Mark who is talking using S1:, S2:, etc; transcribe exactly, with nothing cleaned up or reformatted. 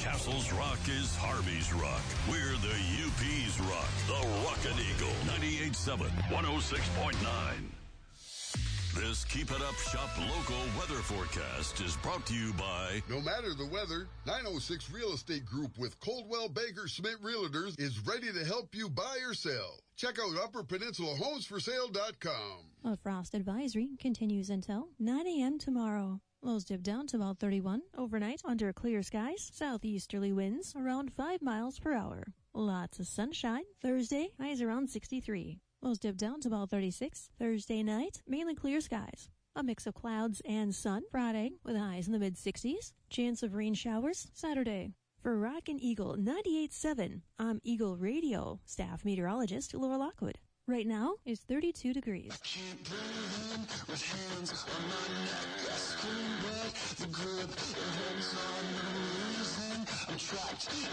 S1: Castle's Rock is Harvey's Rock. We're the U P's Rock. The Rockin' Eagle. ninety-eight point seven, one oh six point nine. This Keep It Up Shop local weather forecast is brought to you by...
S2: No matter the weather, nine oh six Real Estate Group with Coldwell Banker Schmidt Realtors is ready to help you buy or sell. Check out upper peninsula homes for sale dot com.
S3: A frost advisory continues until nine a.m. tomorrow. Lows dip down to about thirty-one. Overnight, under clear skies, southeasterly winds around five miles per hour. Lots of sunshine. Thursday, highs around sixty-three. Lows dip down to about thirty-six. Thursday night, mainly clear skies. A mix of clouds and sun. Friday, with highs in the mid-sixties. Chance of rain showers. Saturday. For Rockin' Eagle ninety-eight point seven, I'm Eagle Radio staff meteorologist Laura Lockwood. Right now, it's thirty-two degrees.
S4: I can't breathe in with hands on my neck. I scream, but the grip, your hands on, I'm losing. I'm trapped